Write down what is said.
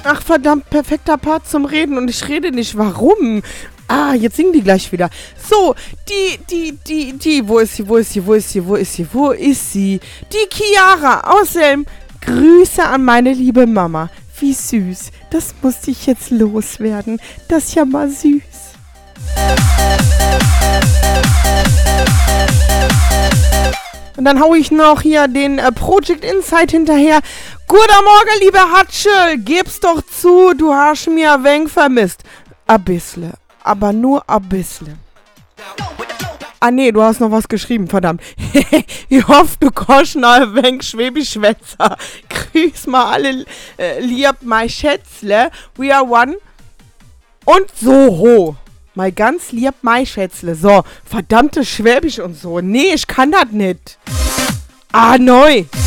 Ach, verdammt, perfekter Part zum Reden und ich rede nicht. Warum? Ah, jetzt singen die gleich wieder. So, wo ist sie? Die Chiara aus Selm. Grüße an meine liebe Mama. Wie süß. Das musste ich jetzt loswerden. Das ist ja mal süß. Und dann hau ich noch hier den Project Insight hinterher. Guten Morgen, liebe Hatschel. Gib's doch zu, du hast mir ein wenig vermisst. A bissle. Aber nur a bissle. Ah nee, du hast noch was geschrieben, verdammt. Ich hoffe, du kannst noch ein wenig Schwäbisch-Schwätzer. Grüß mal alle lieb, mein Schätzle. We are one. Und so. Mal ganz lieb, mein Schätzle. So, verdammtes Schwäbisch und so. Nee, ich kann das nicht. Ah, neu.